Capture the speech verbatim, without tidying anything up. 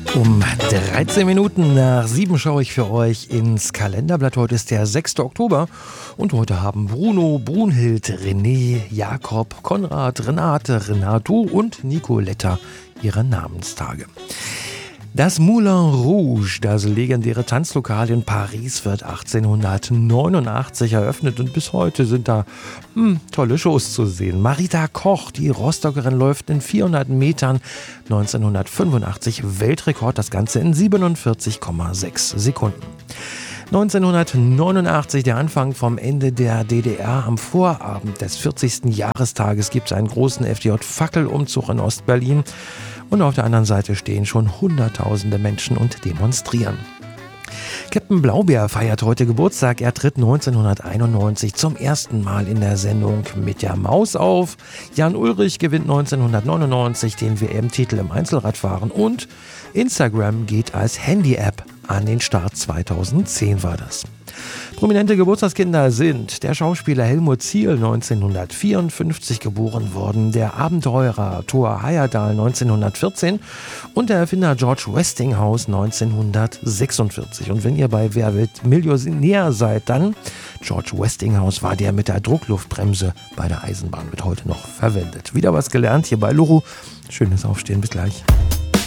Um dreizehn Minuten nach sieben schaue ich für euch ins Kalenderblatt. Heute ist der sechster Oktober und heute haben Bruno, Brunhild, René, Jakob, Konrad, Renate, Renato und Nicoletta ihre Namenstage. Das Moulin Rouge, das legendäre Tanzlokal in Paris, wird achtzehnhundertneunundachtzig eröffnet und bis heute sind da hm, tolle Shows zu sehen. Marita Koch, die Rostockerin, läuft in vierhundert Metern neunzehnhundertfünfundachtzig Weltrekord, das Ganze in siebenundvierzig Komma sechs Sekunden. neunzehnhundertneunundachtzig, der Anfang vom Ende der D D R. Am Vorabend des vierzigsten Jahrestages gibt es einen großen F D J-Fackelumzug in Ostberlin. Und auf der anderen Seite stehen schon hunderttausende Menschen und demonstrieren. Captain Blaubeer feiert heute Geburtstag. Er tritt neunzehnhunderteinundneunzig zum ersten Mal in der Sendung mit der Maus auf. Jan Ullrich gewinnt neunzehnhundertneunundneunzig den W M-Titel im Einzelradfahren. Und Instagram geht als Handy-App an den Start. zweitausendzehn war das. Prominente Geburtstagskinder sind der Schauspieler Helmut Zierl, neunzehnhundertvierundfünfzig geboren worden, der Abenteurer Thor Heyerdahl neunzehnhundertvierzehn und der Erfinder George Westinghouse neunzehnhundertsechsundvierzig. Und wenn ihr bei Wer wird Millionär seid, dann George Westinghouse war der mit der Druckluftbremse bei der Eisenbahn, wird heute noch verwendet. Wieder was gelernt hier bei Loro. Schönes Aufstehen, bis gleich.